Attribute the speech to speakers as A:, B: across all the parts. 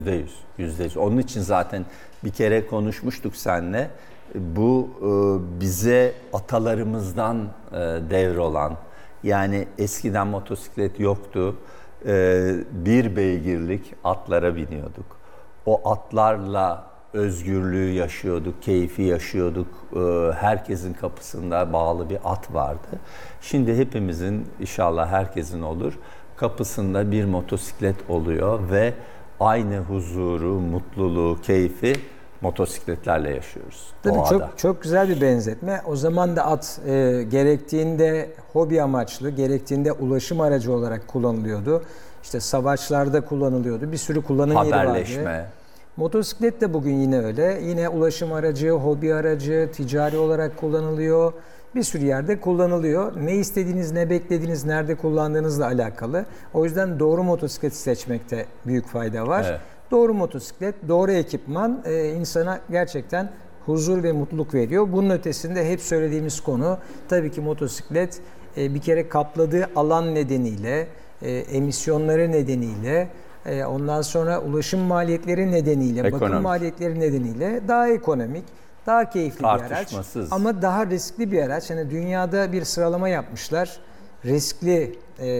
A: %100, %100. Onun için zaten bir kere konuşmuştuk seninle. Bu bize atalarımızdan devrolan, yani eskiden motosiklet yoktu. Bir beygirlik atlara biniyorduk. O atlarla özgürlüğü yaşıyorduk, keyfi yaşıyorduk. Herkesin kapısında bağlı bir at vardı. Şimdi hepimizin, inşallah herkesin olur, kapısında bir motosiklet oluyor ve aynı huzuru, mutluluğu, keyfi motosikletlerle yaşıyoruz.
B: Tabii
A: doğada.
B: çok güzel bir benzetme. O zaman da at gerektiğinde hobi amaçlı, gerektiğinde ulaşım aracı olarak kullanılıyordu. İşte savaşlarda kullanılıyordu. Bir sürü kullanım yeri vardı.
A: Haberleşme.
B: Motosiklet de bugün yine öyle. Yine ulaşım aracı, hobi aracı, ticari olarak kullanılıyor. Bir sürü yerde kullanılıyor. Ne istediğiniz, ne beklediğiniz, nerede kullandığınızla alakalı. O yüzden doğru motosikleti seçmekte büyük fayda var.
A: Evet.
B: Doğru motosiklet, doğru ekipman insana gerçekten huzur ve mutluluk veriyor. Bunun ötesinde hep söylediğimiz konu tabii ki motosiklet bir kere kapladığı alan nedeniyle, emisyonları nedeniyle, ondan sonra ulaşım maliyetleri nedeniyle, bakım maliyetleri nedeniyle daha ekonomik, daha keyifli bir araç. Ama daha riskli bir araç. Yani dünyada bir sıralama yapmışlar. Riskli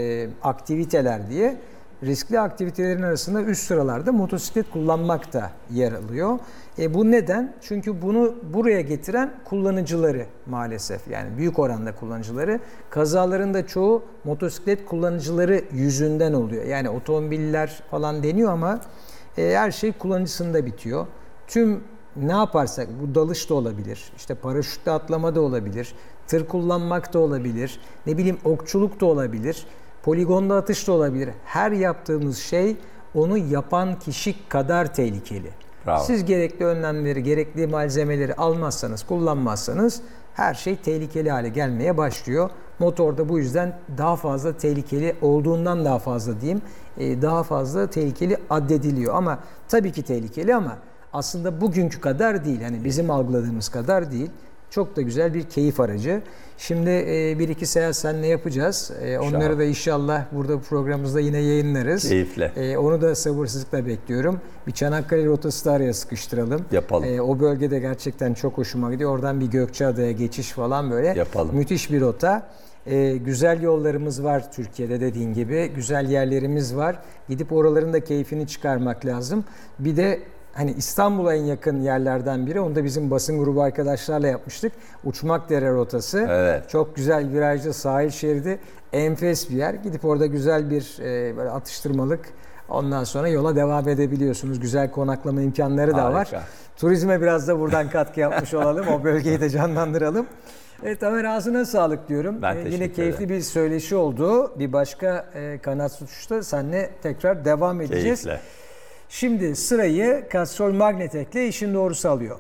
B: aktiviteler diye. Riskli aktivitelerin arasında üst sıralarda motosiklet kullanmak da yer alıyor. Bu neden? Çünkü bunu buraya getiren kullanıcıları maalesef. Yani büyük oranda kullanıcıları. Kazaların da çoğu motosiklet kullanıcıları yüzünden oluyor. Yani otomobiller falan deniyor ama her şey kullanıcısında bitiyor. Tüm ne yaparsak, bu dalış da olabilir, işte paraşütle atlama da olabilir, tır kullanmak da olabilir, ne bileyim okçuluk da olabilir, poligonda atış da olabilir. Her yaptığımız şey onu yapan kişi kadar tehlikeli.
A: Bravo.
B: Siz gerekli önlemleri, gerekli malzemeleri almazsanız, kullanmazsanız her şey tehlikeli hale gelmeye başlıyor. Motorda bu yüzden daha fazla tehlikeli olduğundan daha fazla diyeyim, daha fazla tehlikeli addediliyor. Ama tabii ki tehlikeli ama aslında bugünkü kadar değil. Hani bizim algıladığımız kadar değil. Çok da güzel bir keyif aracı. Şimdi bir iki seyahat seninle yapacağız. Onları da inşallah burada programımızda yine yayınlarız.
A: Keyifle.
B: Onu da sabırsızlıkla bekliyorum. Bir Çanakkale rotası da araya sıkıştıralım.
A: Yapalım.
B: O bölgede gerçekten çok hoşuma gidiyor. Oradan bir Gökçeada'ya geçiş falan böyle.
A: Yapalım.
B: Müthiş bir rota. Güzel yollarımız var Türkiye'de dediğin gibi. Güzel yerlerimiz var. Gidip oraların da keyfini çıkarmak lazım. Bir de hani İstanbul'a en yakın yerlerden biri. Onu da bizim basın grubu arkadaşlarla yapmıştık. Uçmakdere rotası.
A: Evet.
B: Çok güzel virajlı sahil şeridi. Enfes bir yer. Gidip orada güzel bir böyle atıştırmalık. Ondan sonra yola devam edebiliyorsunuz. Güzel konaklama imkanları da var. Turizme biraz da buradan katkı yapmış olalım. O bölgeyi de canlandıralım. Evet Tamer, ağzına sağlık diyorum. Yine keyifli bir söyleşi oldu. Bir başka kanat tutuşta seninle tekrar devam edeceğiz.
A: Keyifle.
B: Şimdi sırayı Castrol Magnetek'le işin doğrusu alıyor.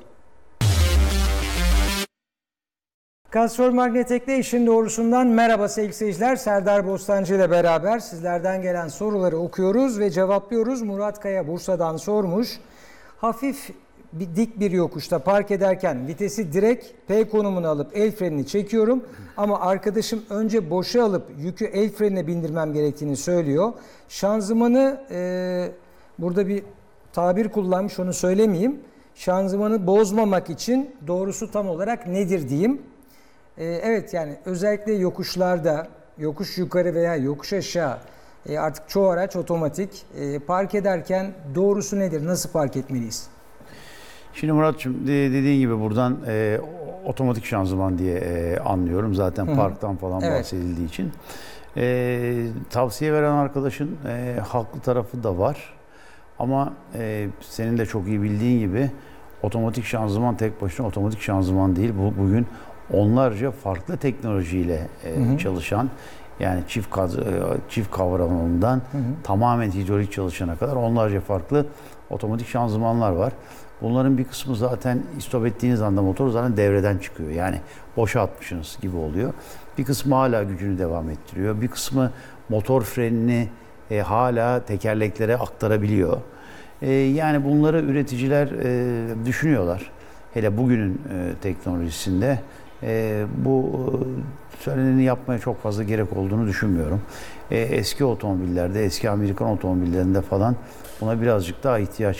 B: Castrol Magnetek'le işin doğrusundan merhaba sevgili seyirciler. Serdar Bostancı ile beraber sizlerden gelen soruları okuyoruz ve cevaplıyoruz. Murat Kaya Bursa'dan sormuş. Hafif dik bir yokuşta park ederken vitesi direkt P konumuna alıp el frenini çekiyorum. Ama arkadaşım önce boşa alıp yükü el frenine bindirmem gerektiğini söylüyor. Şanzımanı burada bir tabir kullanmış, onu söylemeyeyim. Şanzımanı bozmamak için doğrusu tam olarak nedir diyeyim. Evet, yani özellikle yokuşlarda, yokuş yukarı veya yokuş aşağı, artık çoğu araç otomatik. Park ederken doğrusu nedir? Nasıl park etmeliyiz?
C: Şimdi Murat'cığım dediğin gibi buradan otomatik şanzıman diye anlıyorum. Zaten parktan falan bahsedildiği için. Tavsiye veren arkadaşın haklı tarafı da var. Ama senin de çok iyi bildiğin gibi otomatik şanzıman tek başına otomatik şanzıman değil. Bugün onlarca farklı teknolojiyle çalışan, yani çift kavramından tamamen hidrolik çalışana kadar onlarca farklı otomatik şanzımanlar var. Bunların bir kısmı zaten istop ettiğiniz anda motor zaten devreden çıkıyor. Yani boşa atmışsınız gibi oluyor. Bir kısmı hala gücünü devam ettiriyor. Bir kısmı motor frenini hala tekerleklere aktarabiliyor. Yani bunları üreticiler düşünüyorlar. Hele bugünün teknolojisinde Bu söyleneni yapmaya çok fazla gerek olduğunu düşünmüyorum. Eski otomobillerde, eski Amerikan otomobillerinde falan buna birazcık daha ihtiyaç